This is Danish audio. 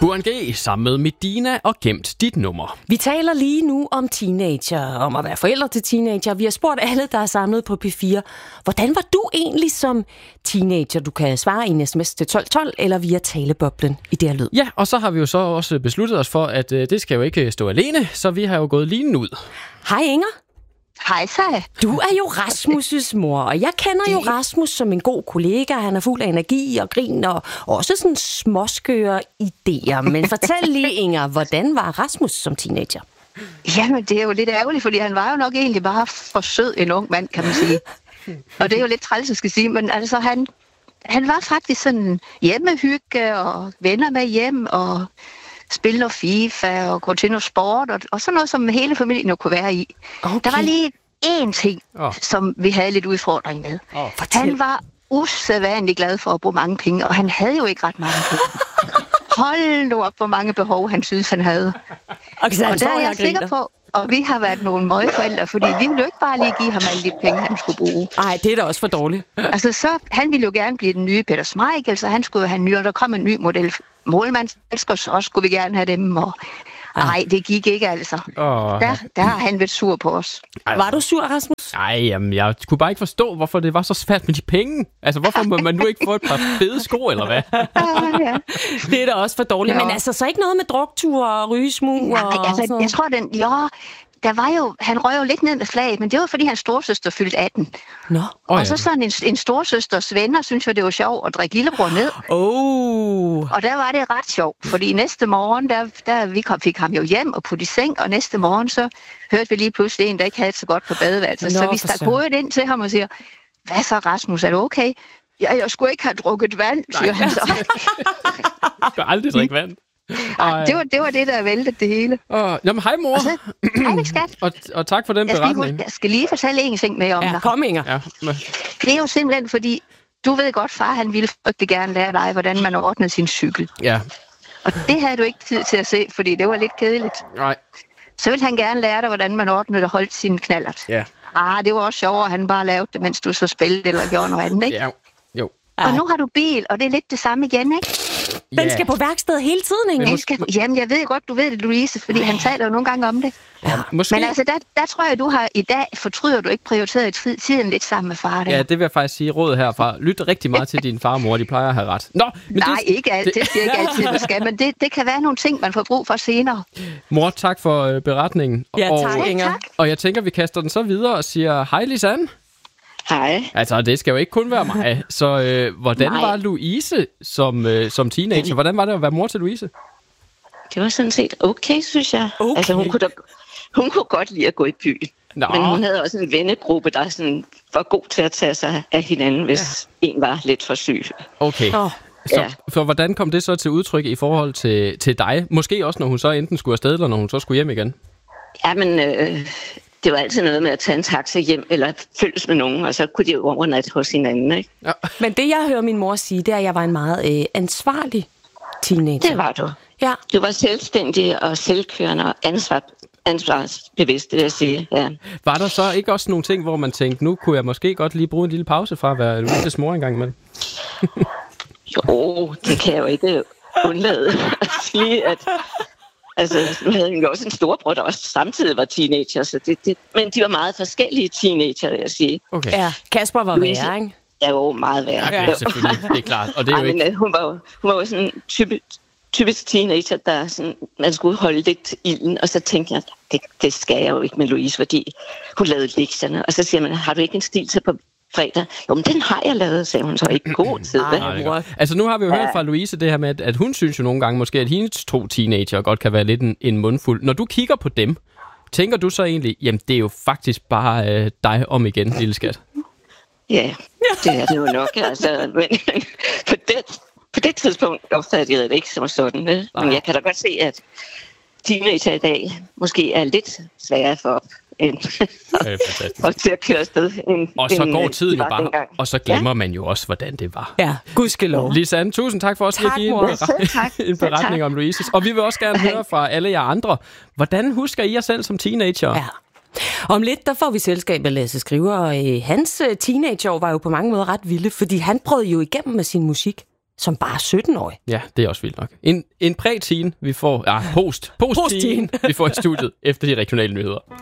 Burhan G sammen med Medina og Gemt dit nummer. Vi taler lige nu om teenager, om at være forældre til teenager. Vi har spurgt alle, der er samlet på P4. Hvordan var du egentlig som teenager? Du kan svare i en sms til 1212 eller via taleboblen i det her lyd. Ja, og så har vi jo så også besluttet os for, at det skal jo ikke stå alene, så vi har jo gået linen ud. Hej Inger. Hej så. Du er jo Rasmus' mor, og jeg kender jo Rasmus som en god kollega. Han er fuld af energi og grin og også sådan småskøre idéer. Men fortæl lige, Inger, hvordan var Rasmus som teenager? Jamen, det er jo lidt ærgerligt, fordi han var jo nok egentlig bare for sød en ung mand, kan man sige. Og det er jo lidt træls, jeg skal sige, men altså han var faktisk sådan hjemmehygge og venner med hjem og spille noget FIFA og gå til noget sport og sådan noget, som hele familien jo kunne være i. Okay. Der var lige én ting, som vi havde lidt udfordring med. Han var usædvanligt glad for at bruge mange penge, og han havde jo ikke ret mange penge. Hold nu op, hvor mange behov han synes, han havde. Okay, og der er jeg sikker på, og vi har været nogle møgforældre, fordi vi ville jo ikke bare lige give ham alle de penge, han skulle bruge. Nej, det er da også for dårligt. Altså, han ville jo gerne blive den nye Peter Schmeichel, så han skulle have en ny, og der kom en ny model målmandselsker, så skulle vi gerne have dem, og nej, det gik ikke altså. Der har han været sur på os. Var du sur, Rasmus? Nej, jamen, jeg kunne bare ikke forstå, hvorfor det var så svært med de penge. Altså, hvorfor må man nu ikke få et par fede sko, eller hvad? Ja. Det er da også for dårligt. Men altså, så ikke noget med drukture og rygesmug? Nej, altså, jeg tror, der var jo, han røg jo lidt ned med flaget, men det var fordi hans storesøster fyldte 18. Nå. Og så sådan en storesøsters venner synes jo, det var sjovt at drikke lillebror ned. Og der var det ret sjovt, fordi næste morgen, vi fik ham jo hjem og putte i seng, og næste morgen så hørte vi lige pludselig en, der ikke havde det så godt på badeværelset. Så vi stak hovedet ind til ham og siger, hvad så Rasmus, er du okay? Ja, jeg skulle ikke have drukket vand, siger han så. Jeg skal aldrig drikke vand. Det var det, der væltede det hele. Jamen, hej mor. Hej, skat. Og tak for den beretning. Jeg skal lige fortælle en ting med om dig. Kom, Inger. Ja. Det er jo simpelthen fordi, du ved godt, far han ville frygtelig gerne lære dig, hvordan man ordnede sin cykel. Ja. Og det havde du ikke tid til at se, fordi det var lidt kedeligt. Nej. Så ville han gerne lære dig, hvordan man ordnede og holdt sin knallert. Ja. Det var også sjovere, at han bare lavede det, mens du så spillede eller gjorde noget andet, ikke? Ja. Jo. Og nu har du bil, og det er lidt det samme igen, ikke? Den skal på værksted hele tiden, ikke? Jamen, jeg ved godt, du ved det, Louise, fordi han taler jo nogle gange om det. Ja, måske. Men altså, der tror jeg, du har i dag, fortryder du ikke prioriteret tiden lidt sammen med far. Der. Ja, det vil jeg faktisk sige rådet herfra. Lyt rigtig meget til din far og mor, de plejer at have ret. Nå, men nej, ikke altid, det siger ikke altid, man skal, men det kan være nogle ting, man får brug for senere. Mor, tak for beretningen. Ja, tak, Inger. Og jeg tænker, vi kaster den så videre og siger, hej Lisanne. Hej. Altså, det skal jo ikke kun være mig. Så hvordan var Louise som teenager? Hvordan var det at være mor til Louise? Det var sådan set okay, synes jeg. Okay. Altså, hun kunne godt lide at gå i byen. Men hun havde også en vennegruppe, der sådan var god til at tage sig af hinanden, hvis en var lidt for syg. Okay. Så hvordan kom det så til udtryk i forhold til dig? Måske også, når hun så enten skulle afsted, eller når hun så skulle hjem igen? Jamen, det var altid noget med at tage en taxa hjem, eller følges med nogen, og så kunne de jo overnatte hos hinanden, ikke? Ja. Men det, jeg hører min mor sige, det er, at jeg var en meget ansvarlig teenager. Det var du. Ja. Du var selvstændig og selvkørende og ansvarsbevidst, det jeg sige. Ja. Var der så ikke også nogle ting, hvor man tænkte, nu kunne jeg måske godt lige bruge en lille pause fra at være Louises mor engang med? Jo, det kan jeg jo ikke undlade at sige, at altså, nu havde hun jo også en storebror, der også samtidig var teenager, så men de var meget forskellige teenager, vil jeg sige. Okay. Ja, Kasper var værre, ikke? Ja, jo, meget værre. Ja, selvfølgelig, det er klart. Og det er jo ikke... Men hun var jo sådan en typisk teenager, der sådan, man skulle holde lidt ilden, og så tænkte jeg, det skal jeg jo ikke med Louise, fordi hun lavede lektierne. Og så siger man, har du ikke en stil til på fredag? Jo, men den har jeg lavet, sagde hun så. Ikke god tid, altså nu har vi jo hørt fra Louise det her med, at hun synes jo nogle gange måske, at hendes 2 teenager godt kan være lidt en mundfuld. Når du kigger på dem, tænker du så egentlig, jamen det er jo faktisk bare dig om igen, lille skat? Ja, det er det jo nok. Altså, men på det tidspunkt opfattede jeg det ikke som sådan. Men jeg kan da godt se, at teenager i dag måske er lidt sværere for og til at køre afsted. Og så går tiden jo bare, og så glemmer man jo også, hvordan det var. Ja, gudskelov. Lisanne, tusind tak for os at give en beretning om Louises. Og vi vil også gerne høre fra alle jer andre, hvordan husker I jer selv som teenager? Ja. Om lidt, der får vi selskab af Lasse Skriver, og hans teenageår var jo på mange måder ret vilde, fordi han brød jo igennem med sin musik. som bare 17-årig. Ja, det er også vildt nok. En præ-teen, vi får... Ja, post-teen, vi får i studiet efter de regionale nyheder.